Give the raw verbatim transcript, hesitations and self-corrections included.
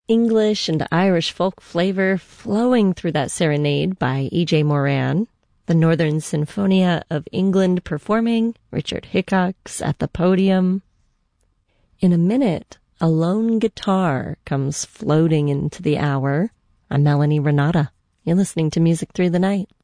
English and Irish folk flavor flowing through that serenade by E J Moran. The Northern Sinfonia of England performing, Richard Hickox at the podium. In a minute, a lone guitar comes floating into the hour. I'm Melanie Renata. You're listening to Music Through the Night.